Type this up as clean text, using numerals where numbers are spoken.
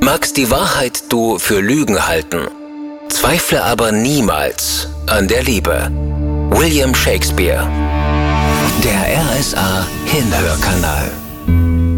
Magst die Wahrheit du für Lügen halten, zweifle aber niemals an der Liebe. William Shakespeare. Der RSA Hinhörkanal.